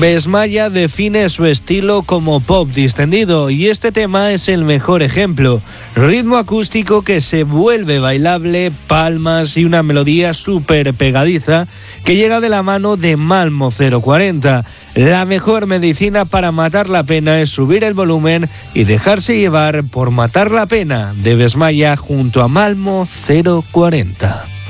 Besmaya define su estilo como pop distendido y este tema es el mejor ejemplo. Ritmo acústico que se vuelve bailable, palmas y una melodía súper pegadiza que llega de la mano de Malmo 040. La mejor medicina para matar la pena es subir el volumen y dejarse llevar por Matar la Pena de Besmaya junto a Malmo 040.